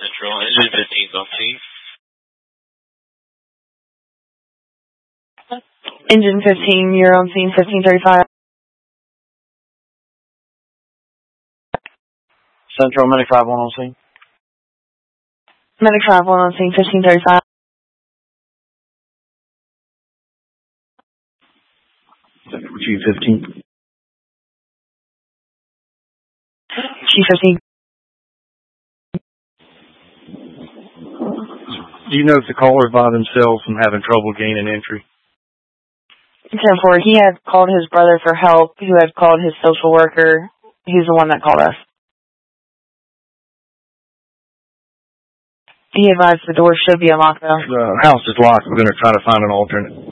Central, engine 15's on scene. Engine 15, you're on scene 1535. Central, Medic 5-1 on scene. Medic 5-1 on scene 1535. Central, Chief 15. Chief 15. Do you know if the caller by themselves and having trouble gaining entry? 10-4, he had called his brother for help, who had called his social worker. He's the one that called us. He advised the door should be unlocked, though. The house is locked. We're going to try to find an alternate.